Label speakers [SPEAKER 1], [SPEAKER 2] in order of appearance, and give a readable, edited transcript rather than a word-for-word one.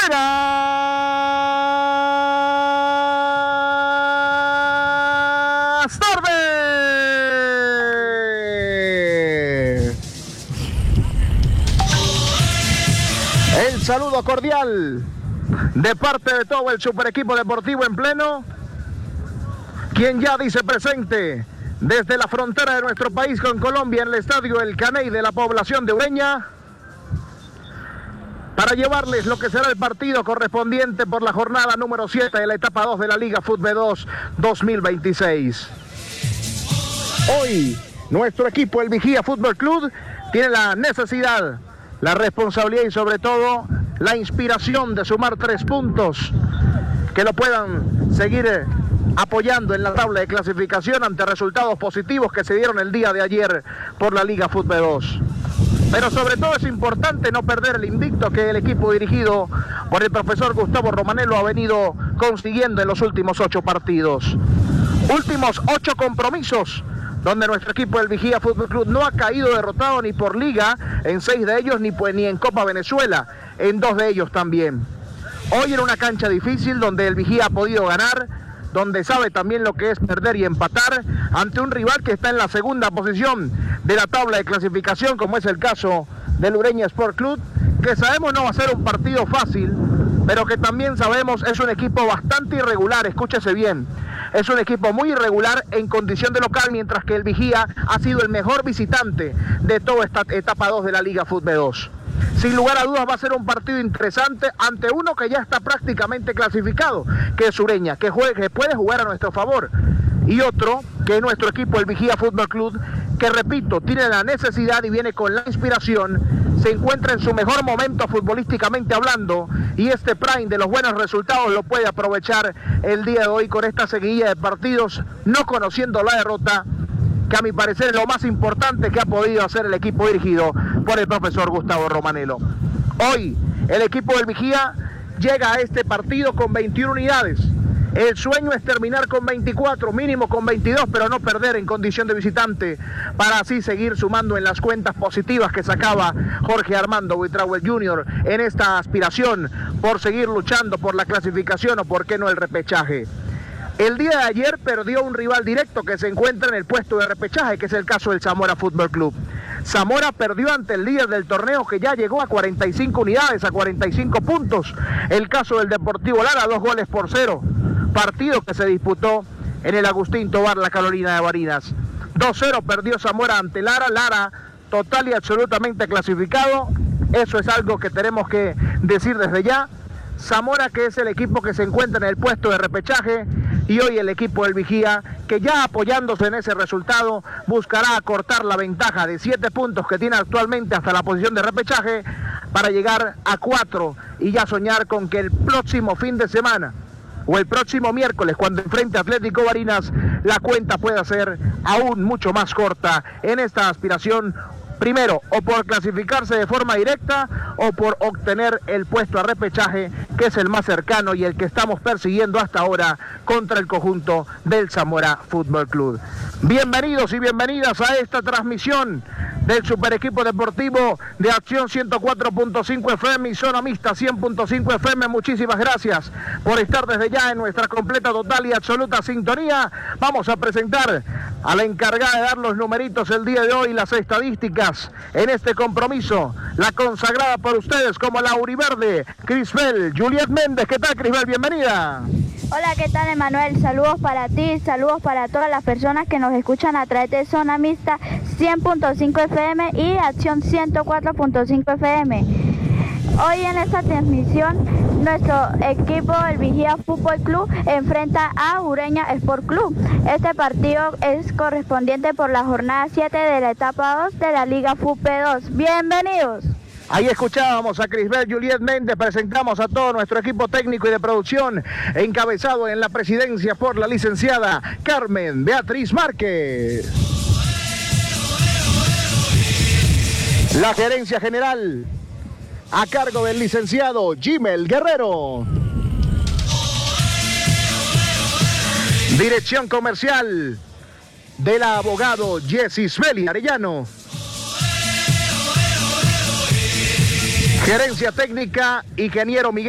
[SPEAKER 1] Buenas tardes. El saludo cordial de parte de todo el super equipo deportivo en pleno, quien ya dice presente desde la frontera de nuestro país con Colombia en el estadio El Caney de la población de Ureña, para llevarles lo que será el partido correspondiente por la jornada número 7 de la etapa 2 de la Liga Fútbol 2 2026. Hoy, nuestro equipo, el Vigía Fútbol Club, tiene la necesidad, la responsabilidad y sobre todo la inspiración de sumar 3 puntos que lo puedan seguir apoyando en la tabla de clasificación ante resultados positivos que se dieron el día de ayer por la Liga Fútbol 2. Pero sobre todo es importante no perder el invicto que el equipo dirigido por el profesor Gustavo Romanello ha venido consiguiendo en los últimos 8 partidos. Últimos 8 compromisos donde nuestro equipo, el Vigía Fútbol Club, no ha caído derrotado ni por Liga, en 6 de ellos, ni en Copa Venezuela, en 2 de ellos también. Hoy en una cancha difícil donde el Vigía ha podido ganar, donde sabe también lo que es perder y empatar ante un rival que está en la segunda posición de la tabla de clasificación, como es el caso del Ureña Sport Club, que sabemos no va a ser un partido fácil, pero que también sabemos es un equipo bastante irregular, escúchese bien, es un equipo muy irregular en condición de local, mientras que el Vigía ha sido el mejor visitante de toda esta etapa 2 de la Liga Fútbol 2. Sin lugar a dudas va a ser un partido interesante ante uno que ya está prácticamente clasificado, que es Ureña, que puede jugar a nuestro favor. Y otro, que es nuestro equipo, el Vigía Fútbol Club, que repito, tiene la necesidad y viene con la inspiración, se encuentra en su mejor momento futbolísticamente hablando, y este prime de los buenos resultados lo puede aprovechar el día de hoy con esta seguidilla de partidos, no conociendo la derrota, que a mi parecer es lo más importante que ha podido hacer el equipo dirigido por el profesor Gustavo Romanello. Hoy, el equipo del Vigía llega a este partido con 21 unidades. El sueño es terminar con 24, mínimo con 22, pero no perder en condición de visitante, para así seguir sumando en las cuentas positivas que sacaba Jorge Armando Buitrago Jr. en esta aspiración por seguir luchando por la clasificación o por qué no el repechaje. El día de ayer perdió un rival directo que se encuentra en el puesto de repechaje, que es el caso del Zamora Fútbol Club. Zamora perdió ante el líder del torneo, que ya llegó a 45 unidades, a 45 puntos. El caso del Deportivo Lara, 2-0. Partido que se disputó en el Agustín Tobar, la Carolina de Barinas. 2-0 perdió Zamora ante Lara. Lara total y absolutamente clasificado. Eso es algo que tenemos que decir desde ya. Zamora, que es el equipo que se encuentra en el puesto de repechaje, y hoy el equipo del Vigía, que ya apoyándose en ese resultado, buscará acortar la ventaja de 7 puntos que tiene actualmente hasta la posición de repechaje, para llegar a 4 y ya soñar con que el próximo fin de semana o el próximo miércoles, cuando enfrente a Atlético Barinas, la cuenta pueda ser aún mucho más corta en esta aspiración. Primero, o por clasificarse de forma directa o por obtener el puesto a repechaje, que es el más cercano y el que estamos persiguiendo hasta ahora contra el conjunto del Zamora Fútbol Club. Bienvenidos y bienvenidas a esta transmisión del super equipo deportivo de Acción 104.5 FM y Zona Mixta 100.5 FM. Muchísimas gracias por estar desde ya en nuestra completa, total y absoluta sintonía. Vamos a presentar a la encargada de dar los numeritos el día de hoy, las estadísticas en este compromiso, la consagrada por ustedes como la Auriverde, Crisbel Juliet Méndez. ¿Qué tal, Crisbel? Bienvenida.
[SPEAKER 2] Hola, ¿qué tal, Emanuel? Saludos para ti, saludos para todas las personas que nos escuchan a través de Zona Mixta 100.5 FM y Acción 104.5 FM. Hoy en esta transmisión, nuestro equipo, el Vigía Fútbol Club, enfrenta a Ureña Sport Club. Este partido es correspondiente por la jornada 7 de la etapa 2 de la Liga Fútbol 2. ¡Bienvenidos!
[SPEAKER 1] Ahí escuchábamos a Crisbel Juliet Méndez. Presentamos a todo nuestro equipo técnico y de producción, encabezado en la presidencia por la licenciada Carmen Beatriz Márquez. La gerencia general a cargo del licenciado Jimel Guerrero. Dirección comercial del abogado Jesse Sveli Arellano. Gerencia técnica, ingeniero Miguel